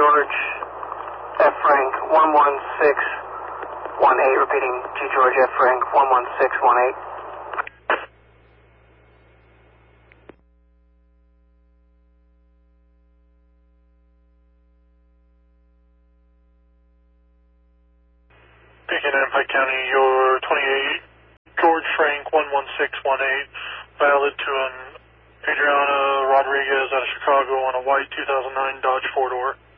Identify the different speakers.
Speaker 1: George F. Frank 11618, repeating G George F. Frank 11618.
Speaker 2: Pekin and Pike County, your 28 George Frank 11618, valid to an Adriana Rodriguez out of Chicago on a white 2009 Dodge 4-door.